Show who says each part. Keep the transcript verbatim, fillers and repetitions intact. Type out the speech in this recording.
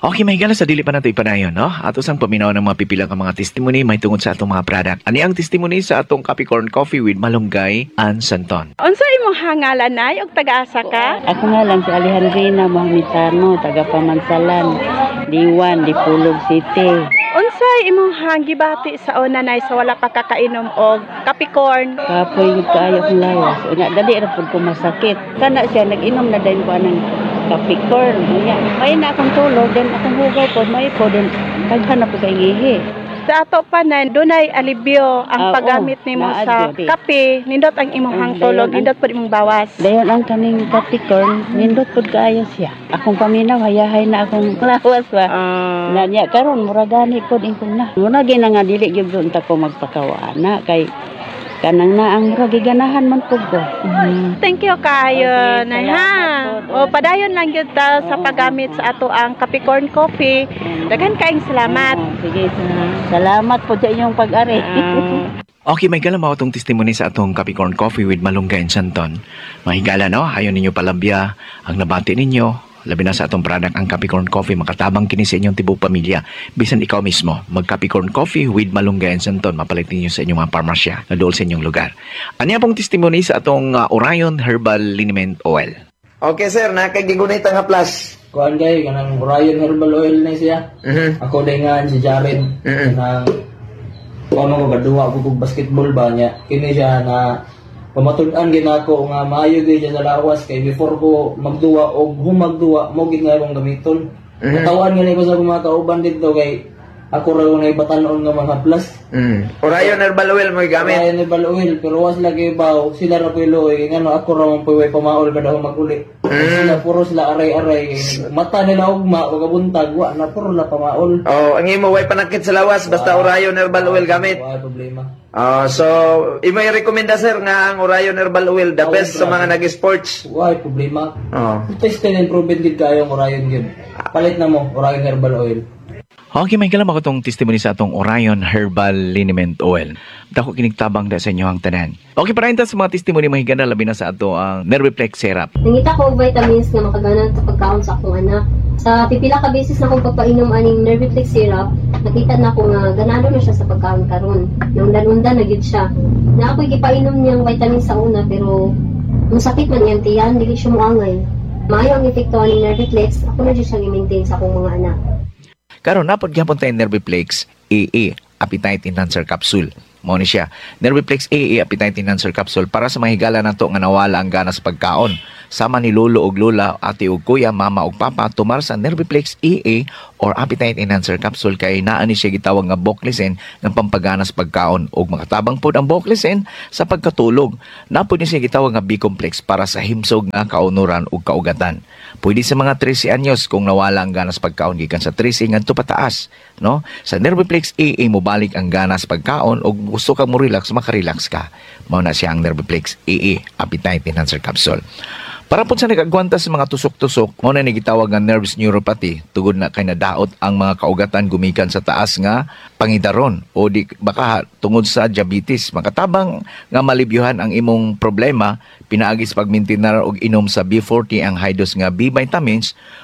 Speaker 1: Okay, may gala sa dili pa nato ipanayon, no? Ato sang paminaw ng mga pipilang ang mga testimony may tungod sa atong mga product. Ani ang testimony sa atong Capricorn Coffee with Malunggay and Santon.
Speaker 2: Unsa imong hangalan nay og taga-asa ka?
Speaker 3: Ako nga lang si Alejandrina Mohamitano, taga Pamansalan, Diwan, Dipulog City.
Speaker 2: Unsay imong hanggibati sa una nay sa wala pa kakainom og Capricorn?
Speaker 3: Kapoy yung kaayo kong lawas. Unya, dali ra pud ko masakit. Kana siya, nag-inom na din ko ng Capricorn. Unya, may na akong tulog, then akong hugaw po, may po, then naghanap ko kay ihi.
Speaker 2: Sa ato pa na dunay alibyo ang
Speaker 3: Ah,
Speaker 2: paggamit
Speaker 3: oo,
Speaker 2: nimo
Speaker 3: naa
Speaker 2: sa
Speaker 3: diri.
Speaker 2: kape, nindot ang imong
Speaker 3: Ah,
Speaker 2: hangtulog,
Speaker 3: dayon ang-
Speaker 2: nindot pud imong bawas.
Speaker 3: Dayon ang kaning Capricorn, nindot pud kaayo siya. Akong paminaw, hayahay na akong lawas ba.
Speaker 2: Ah,
Speaker 3: Na niya karon mura gani pod ingkong na. Mura gina nga dili gyud unta ko magpakawana kay kanang na ang mura giganahan man pud ko.
Speaker 2: thank you kayo
Speaker 3: Okay,
Speaker 2: nay
Speaker 3: salamat
Speaker 2: ha.
Speaker 3: po.
Speaker 2: O padayon lang gyud ta sa
Speaker 3: Oo.
Speaker 2: paggamit sa ato ang Capricorn Coffee. Daghan kaayong salamat.
Speaker 3: Oo, sige, sa- salamat po sa inyong pag-ari.
Speaker 2: Ah.
Speaker 1: Okay, may gala mao atong testimony sa atong Capricorn Coffee with Malunggay and Santon. Mahigala, no? Hayon ninyo palabya ang nabati ninyo. Labi na sa atong product ang Capricorn Coffee, makatabang kini sa inyong tibok pamilya. Bisan ikaw mismo, mag Capricorn Coffee with Malunggay and Santon, mapalit ninyo sa inyong mga parmasya na dool sa inyong lugar. Ano pong testimony sa atong uh, Orion Herbal Liniment Oil?
Speaker 4: Okay sir, nakagigunit nga plus.
Speaker 5: Kuan kay kanang Orion Herbal Oil na siya.
Speaker 4: Mhm.
Speaker 5: Ako din nga si Jared.
Speaker 4: Mhm.
Speaker 5: Nang kuan mo ko gaduwa ko kog basketball ba niya. Kini siya na pamatud-an gid ako nga maayo gid siya sa lawas kay before ko magduwa og humagduwa mo gid nga akong gamiton.
Speaker 4: Mhm.
Speaker 5: Katawan nga ko sa akong mga kauban dito kay ako ra ko naibatan-on nga mga plus.
Speaker 4: Mm. Orion Herbal Oil mo gamit.
Speaker 5: Orion Herbal Oil pero was lagi baw sila ra pilo eh ngano ako ra man puy pamaol kada ako maguli.
Speaker 4: Mm.
Speaker 5: Sila puro sila aray-aray mata nila ugma pagabuntag wa na puro la pamaol.
Speaker 4: Oh, ang imo way panakit sa lawas basta Orion Herbal Oil gamit.
Speaker 5: Wala problema.
Speaker 4: Oh, so imo i-rekomenda sir nga ang Orion Herbal Oil the best sa mga nag-sports.
Speaker 5: Wala problema.
Speaker 4: Oh.
Speaker 5: Test and proven gid kayo ang Orion gid. Palit na mo Orion Herbal Oil.
Speaker 1: Okay, may kalam ako itong testimony sa atong Orion Herbal Liniment Oil. Dako kinigtabang da sa inyo ang tanan. Okay, para sa mga testimony mahigana labi na sa ato ang Nerviplex Syrup.
Speaker 6: Nangita ko og vitamins nga makaganan sa pagkaon sa akong anak. Sa pipila ka beses na akong pagpainom aning Nerviplex syrup, nakita na ko nga ganado na siya sa pagkaon karon. Naundan-undan na gyud siya. Na ako gipainom niyang vitamins sa una pero kung sakit man iyang tiyan, dili siya moangay. Maayo ang epekto aning Nerviplex, ako na gyud siya i-maintain sa akong mga anak.
Speaker 1: Karon napod gyapon tay Nerviplex A A Appetite Enhancer Capsule. Mao ni siya. Nerviplex A A Appetite Enhancer Capsule para sa mahigala nato nga nawala ang gana sa pagkaon. Sama ni lolo ug lola, ate ug kuya, mama ug papa tumar sa Nerviplex A A or Appetite Enhancer Capsule kay naa ni siya gitawag nga Boclesen nga pampagana sa pagkaon ug makatabang pod ang Boclesen sa pagkatulog. Napod ni siya gitawag nga B-complex para sa himsog nga kaunuran ug kaugatan. Pwede sa mga thirty anyos kung nawala ang ganas pagkaon gikan sa thirty ngadto pataas, no? Sa Nerviplex A A mo balik ang ganas pagkaon ug gusto ka mo relax, makarelax ka. Mao na siya ang Nerviplex A A Appetite Enhancer Capsule. Para po sa nagagwanta sa mga tusok-tusok, mao na nagitawag nga nervous neuropathy, tugod na kay nadaot ang mga kaugatan gumikan sa taas nga pangidaron o di baka tungod sa diabetes. Makatabang nga malibyuhan ang imong problema, pinaagi sa pagmintinar og inom sa B forty ang high dose nga B vitamins